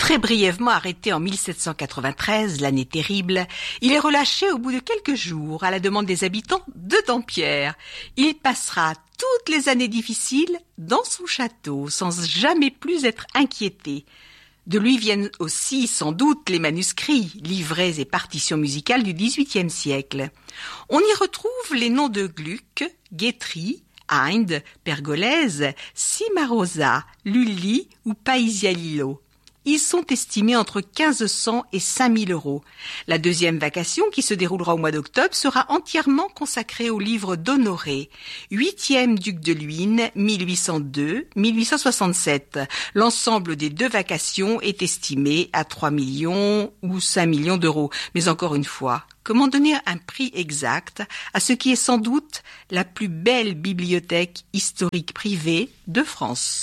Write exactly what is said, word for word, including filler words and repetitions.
Très brièvement arrêté en mille sept cent quatre-vingt-treize, l'année terrible, il est relâché au bout de quelques jours à la demande des habitants de Dampierre. Il passera toutes les années difficiles dans son château sans jamais plus être inquiété. De lui viennent aussi sans doute les manuscrits, livrets et partitions musicales du dix-huitième siècle. On y retrouve les noms de Gluck, Guitry, Haydn, Pergolèse, Cimarosa, Lully ou Paisiello. Ils sont estimés entre quinze cents et cinq mille euros. La deuxième vacation, qui se déroulera au mois d'octobre, sera entièrement consacrée au livre d'Honoré, huitième duc de Luynes, mille huit cent deux à mille huit cent soixante-sept. L'ensemble des deux vacations est estimé à trois millions ou cinq millions d'euros. Mais encore une fois, comment donner un prix exact à ce qui est sans doute la plus belle bibliothèque historique privée de France ?